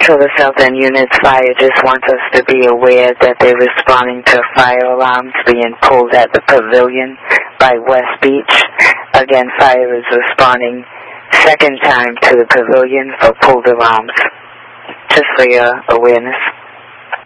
To the Southern Units, fire just wants us to be aware that they're responding to fire alarms being pulled at the pavilion by West Beach. Again, fire is responding second time to the pavilion for pulled alarms. Just for your awareness.